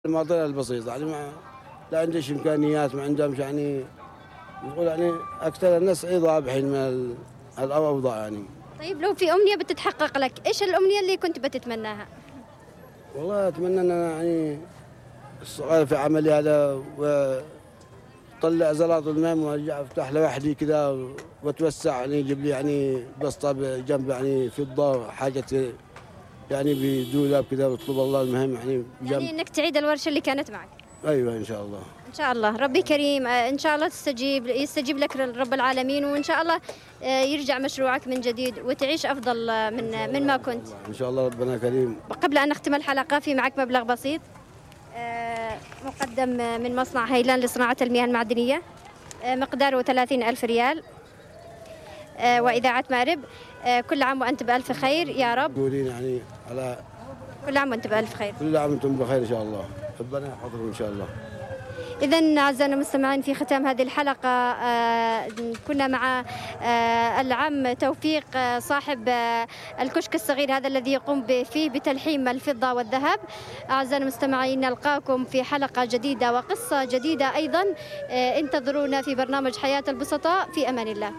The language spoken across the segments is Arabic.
المعضلة البسيطة يعني لا عندش إمكانيات، ما عندهمش يعني نقول يعني أكثر الناس عيضة بحين من الأوضاع يعني. طيب لو في أمنية بتتحقق لك، إيش الأمنية اللي كنت بتتمناها؟ والله أتمنى أن أنا يعني الصغير في عملي هذا وطلع زلاط المام وارجع افتح لوحدي كذا واتوسع يعني يجيب لي يعني بسطة بجنب يعني فضة حاجة يعني بدولاب كذا واطلب الله المهم يعني يعني بجنب. إنك تعيد الورشة اللي كانت معك. أيوة إن شاء الله. إن شاء الله ربي كريم، إن شاء الله يستجيب لك رب العالمين، وإن شاء الله يرجع مشروعك من جديد وتعيش أفضل من ما كنت. إن شاء الله ربنا كريم. قبل أن نختم الحلقة في معك مبلغ بسيط مقدم من مصنع هيلان لصناعة المياه المعدنية، مقداره 30,000 ريال، وإذاعة مأرب. كل عام وأنت بألف خير يا رب. تقولين يعني على كل عام وأنت بألف خير. كل عام وأنتم بخير إن شاء الله، ربنا يحفظكم إن شاء الله. إذن أعزائنا المستمعين، في ختام هذه الحلقة كنا مع العم توفيق صاحب الكشك الصغير هذا الذي يقوم فيه بتلحيم الفضة والذهب. أعزائنا المستمعين، نلقاكم في حلقة جديدة وقصة جديدة أيضا. انتظرونا في برنامج حياة البسطاء. في أمان الله.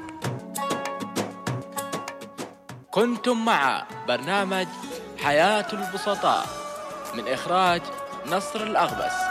كنتم مع برنامج حياة البسطاء من إخراج نصر الأغبس.